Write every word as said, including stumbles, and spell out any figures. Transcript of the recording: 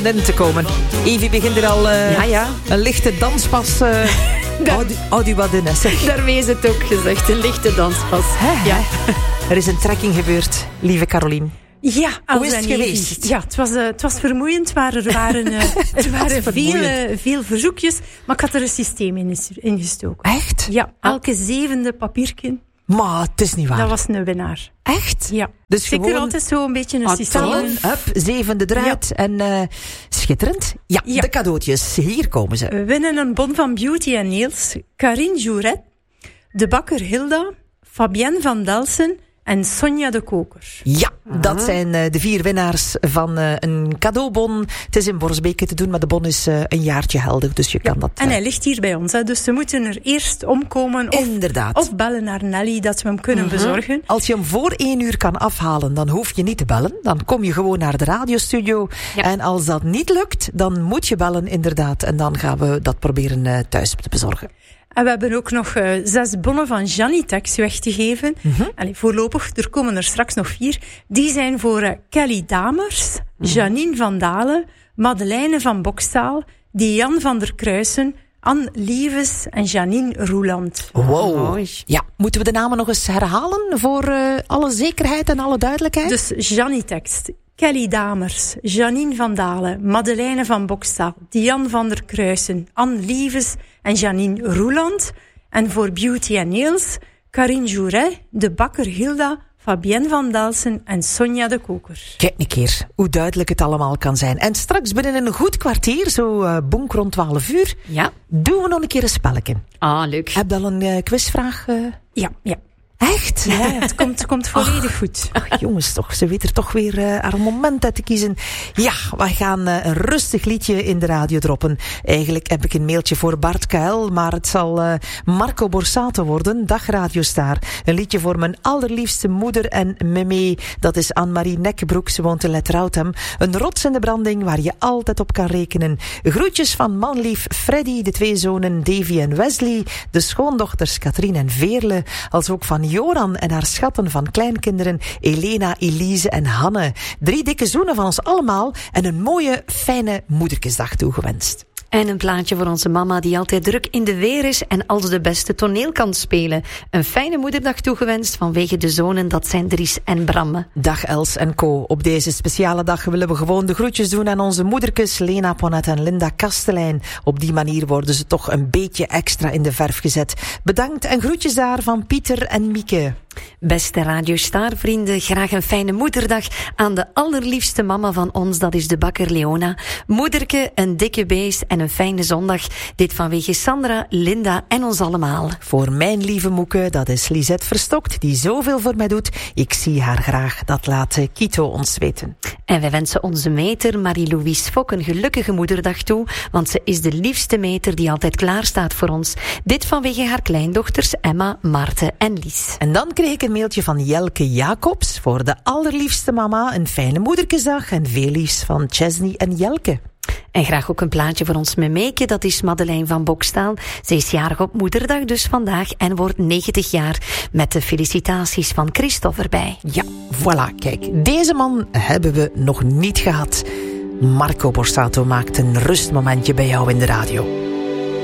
in te komen. Evie begint er al uh, ja, ja. een lichte danspas. Uh, Houd u wat in, hè, zeg. Daarmee is het ook gezegd, een lichte danspas. He, ja. Er is een trekking gebeurd, lieve Carolien. Ja, hoe is het geweest? Ja, het was, uh, het was vermoeiend, maar er waren, uh, er waren veel, uh, veel verzoekjes. Maar ik had er een systeem in, in gestoken. Echt? Ja, elke zevende papiertje. Maar het is niet waar. Dat was een winnaar. Echt? Ja. Dus ik er altijd zo een beetje een ah, systeem. Hup, zevende eruit. Ja. En uh, schitterend. Ja, ja, de cadeautjes. Hier komen ze. We winnen een bon van Beauty and Nails. Karine Jouret, de bakker Hilda, Fabienne van Delsen en Sonja de Koker. Ja, dat ah. zijn uh, de vier winnaars van uh, een cadeaubon. Het is in Borsbeke te doen, maar de bon is uh, een jaartje geldig, dus je ja. kan dat... Uh... En hij ligt hier bij ons, hè, dus ze moeten er eerst omkomen of, Inderdaad. of bellen naar Nelly, dat we hem kunnen uh-huh. bezorgen. Als je hem voor één uur kan afhalen, dan hoef je niet te bellen. Dan kom je gewoon naar de radiostudio. Ja. En als dat niet lukt, dan moet je bellen, inderdaad. En dan gaan we dat proberen uh, thuis te bezorgen. En we hebben ook nog uh, zes bonnen van Janitex weg te geven. Mm-hmm. Allee, voorlopig, er komen er straks nog vier. Die zijn voor uh, Kelly Damers, mm-hmm. Janine van Dalen, Madeleine van Bokstaal, Diane van der Kruisen, Anne Lieves en Janine Roeland. Wow. Ja, moeten we de namen nog eens herhalen voor uh, alle zekerheid en alle duidelijkheid? Dus Janitex, Kelly Damers, Janine van Dalen, Madeleine van Bokstaal, Diane van der Kruisen, Anne Lieves en Janine Roeland. En voor Beauty and Nails, Karine Jouret, de bakker Hilda, Fabienne van Delsen en Sonja de Koker. Kijk een keer hoe duidelijk het allemaal kan zijn. En straks binnen een goed kwartier, zo uh, bonk rond twaalf uur, ja. doen we nog een keer een spelletje. Ah, leuk. Heb je al een uh, quizvraag? Uh... Ja, ja. Echt? Ja, het komt, het komt volledig ach, goed. Ach, jongens, toch, ze weet er toch weer uh, haar moment uit te kiezen. Ja, wij gaan uh, een rustig liedje in de radio droppen. Eigenlijk heb ik een mailtje voor Bart K L, maar het zal uh, Marco Borsato worden. Dag Radiostar. Een liedje voor mijn allerliefste moeder en meme. Dat is Anne-Marie Nekbroek. Ze woont in Letterhouten. Een rots in de branding waar je altijd op kan rekenen. Groetjes van manlief Freddy, de twee zonen Davy en Wesley, de schoondochters Katrien en Veerle, als ook van Joran en haar schatten van kleinkinderen Elena, Elise en Hanne. Drie dikke zoenen van ons allemaal en een mooie, fijne moederkesdag toegewenst. En een plaatje voor onze mama die altijd druk in de weer is en als de beste toneel kan spelen. Een fijne moederdag toegewenst vanwege de zonen, dat zijn Dries en Bram. Dag Els en Co. Op deze speciale dag willen we gewoon de groetjes doen aan onze moederkes Lena Ponnet en Linda Kastelein. Op die manier worden ze toch een beetje extra in de verf gezet. Bedankt en groetjes daar van Pieter en Mieke. Beste Radiostar-vrienden, graag een fijne moederdag aan de allerliefste mama van ons, dat is de bakker Leona. Moederke, een dikke beest en een fijne zondag. Dit vanwege Sandra, Linda en ons allemaal. Voor mijn lieve moeke, dat is Lisette Verstokt, die zoveel voor mij doet. Ik zie haar graag, dat laat Kito ons weten. En wij wensen onze meter Marie-Louise Fok een gelukkige moederdag toe, want ze is de liefste meter die altijd klaar staat voor ons. Dit vanwege haar kleindochters Emma, Marten en Lies. En dan kreeg ik een mailtje van Jelke Jacobs voor de allerliefste mama. Een fijne moederkesdag en veel liefs van Chesney en Jelke. En graag ook een plaatje voor ons memeeke, dat is Madeleine van Bokstaal. Ze is jarig op moederdag dus vandaag en wordt negentig jaar. Met de felicitaties van Christophe erbij. Ja, voilà, kijk, deze man hebben we nog niet gehad. Marco Borsato maakt een rustmomentje bij jou in de radio.